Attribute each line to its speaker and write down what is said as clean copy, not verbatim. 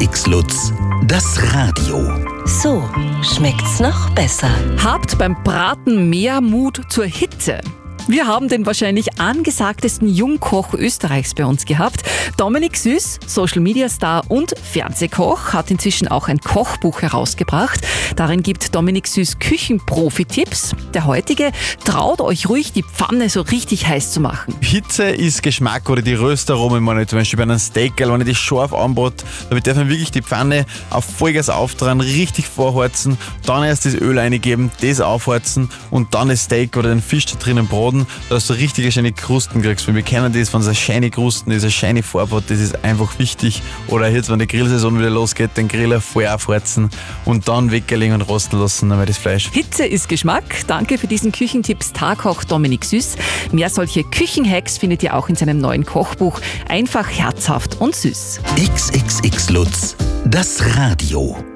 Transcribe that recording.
Speaker 1: XXX Lutz, das Radio.
Speaker 2: So schmeckt's noch besser.
Speaker 3: Habt beim Braten mehr Mut zur Hitze? Wir haben den wahrscheinlich angesagtesten Jungkoch Österreichs bei uns gehabt. Dominik Süß, Social-Media-Star und Fernsehkoch, hat inzwischen auch ein Kochbuch herausgebracht. Darin gibt Dominik Süß Küchenprofi-Tipps. Der heutige: traut euch ruhig, die Pfanne so richtig heiß zu machen.
Speaker 4: Hitze ist Geschmack oder die Röstaromen, wenn ich zum Beispiel bei einem Steak, wenn ich das scharf anbrate, damit darf man wirklich die Pfanne auf Vollgas aufdrehen, richtig vorheizen, dann erst das Öl reingeben, das aufheizen und dann das Steak oder den Fisch da drinnen braten, dass du richtig schöne Krusten kriegst. Weil wir kennen das, wenn es eine scheine Krusten ist, eine scheine Farbe hat, das ist einfach wichtig. Oder jetzt, wenn die Grillsaison wieder losgeht, den Griller vorher aufheizen und dann weglegen und rosten lassen, dann wird das Fleisch.
Speaker 3: Hitze ist Geschmack. Danke für diesen Küchentipps Starkoch Dominik Süß. Mehr solche Küchenhacks findet ihr auch in seinem neuen Kochbuch. Einfach, herzhaft und süß.
Speaker 1: XXX Lutz, das Radio.